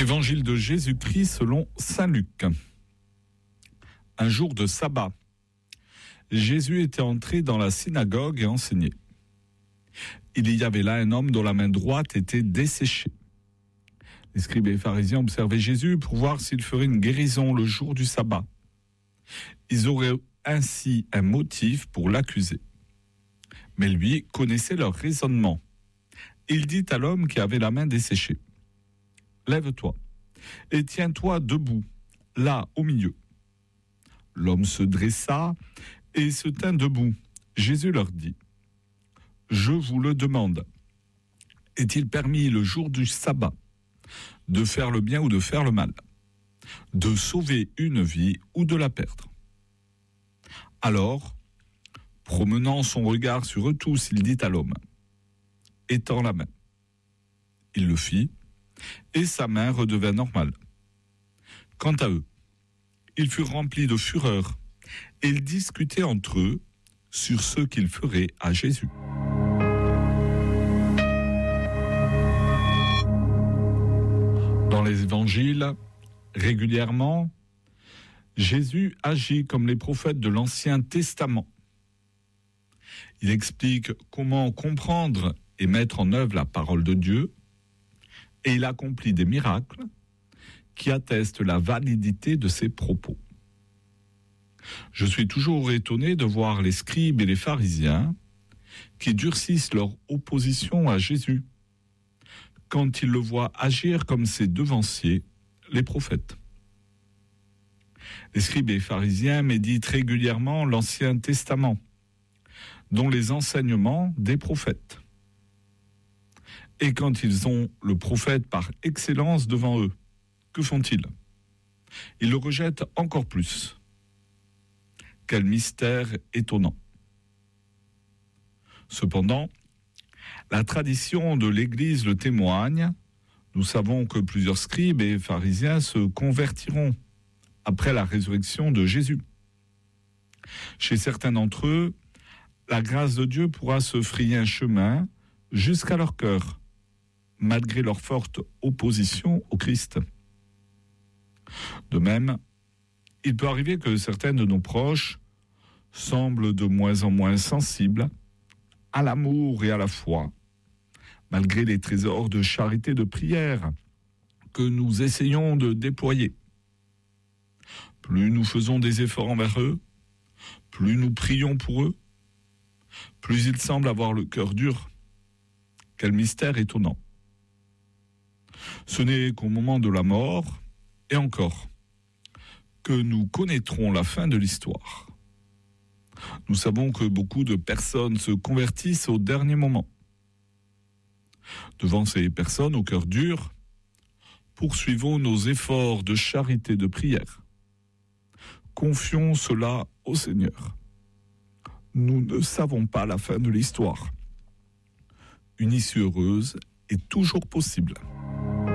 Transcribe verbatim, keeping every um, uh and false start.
Évangile de Jésus-Christ selon saint Luc. Un jour de sabbat, Jésus était entré dans la synagogue et enseignait. Il y avait là un homme dont la main droite était desséchée. Les scribes et les pharisiens observaient Jésus pour voir s'il ferait une guérison le jour du sabbat. Ils auraient ainsi un motif pour l'accuser. Mais lui connaissait leur raisonnement. Il dit à l'homme qui avait la main desséchée: « Lève-toi et tiens-toi debout, là au milieu. » L'homme se dressa et se tint debout. Jésus leur dit: « Je vous le demande, est-il permis le jour du sabbat de faire le bien ou de faire le mal, de sauver une vie ou de la perdre ?» Alors, promenant son regard sur eux tous, il dit à l'homme: « Étends la main. » Il le fit, et sa main redevint normale. Quant à eux, ils furent remplis de fureur, et ils discutaient entre eux sur ce qu'ils feraient à Jésus. Dans les évangiles, régulièrement, Jésus agit comme les prophètes de l'Ancien Testament. Il explique comment comprendre et mettre en œuvre la parole de Dieu, et il accomplit des miracles qui attestent la validité de ses propos. Je suis toujours étonné de voir les scribes et les pharisiens qui durcissent leur opposition à Jésus quand ils le voient agir comme ses devanciers, les prophètes. Les scribes et les pharisiens méditent régulièrement l'Ancien Testament, dont les enseignements des prophètes. Et quand ils ont le prophète par excellence devant eux, que font-ils? Ils le rejettent encore plus. Quel mystère étonnant. Cependant, la tradition de l'Église le témoigne. Nous savons que plusieurs scribes et pharisiens se convertiront après la résurrection de Jésus. Chez certains d'entre eux, la grâce de Dieu pourra se frayer un chemin jusqu'à leur cœur, malgré leur forte opposition au Christ. De même, il peut arriver que certains de nos proches semblent de moins en moins sensibles à l'amour et à la foi, malgré les trésors de charité et de prière que nous essayons de déployer. Plus nous faisons des efforts envers eux, plus nous prions pour eux, plus ils semblent avoir le cœur dur. Quel mystère étonnant. Ce n'est qu'au moment de la mort, et encore, que nous connaîtrons la fin de l'histoire. Nous savons que beaucoup de personnes se convertissent au dernier moment. Devant ces personnes au cœur dur, poursuivons nos efforts de charité et de prière. Confions cela au Seigneur. Nous ne savons pas la fin de l'histoire. Une issue heureuse est toujours possible.